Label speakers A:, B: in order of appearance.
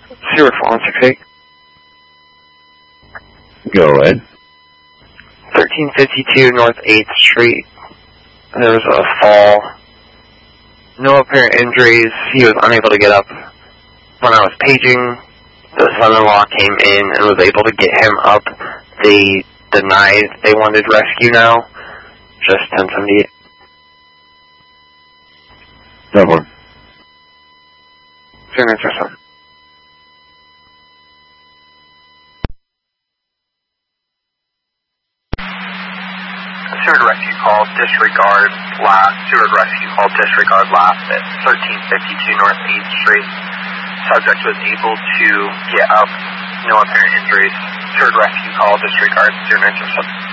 A: Stewart 4168.
B: Go ahead.
A: 1352 North 8th Street. There was a fall. No apparent injuries. He was unable to get up. When I was paging, the son-in-law came in and was able to get him up. They denied they wanted rescue now. Just 1078.
B: No one.
A: Zero answer, son.
C: Steward rescue call, disregard last. Steward rescue call, disregard last at 1352 North 8th Street. Subject was able to get up. No apparent injuries. Steward rescue call, disregard. Zero answer, son.